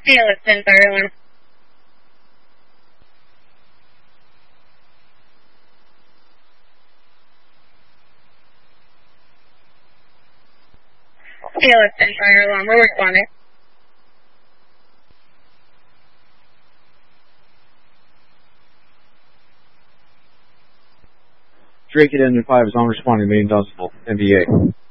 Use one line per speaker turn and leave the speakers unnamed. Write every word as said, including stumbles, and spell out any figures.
Felix ten fire alarm. Felix ten fire alarm, we're responding.
Drake at Engine five is on responding, main Dunstable, N B A.